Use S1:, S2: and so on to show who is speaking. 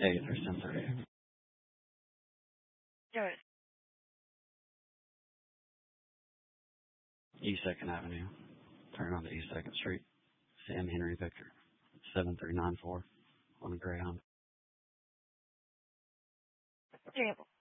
S1: Hey, there's 10:30.
S2: Yes.
S1: East 2nd Avenue. Turn onto East 2nd Street. Sam Henry Victor. 7394 on the Greyhound.
S2: Yeah.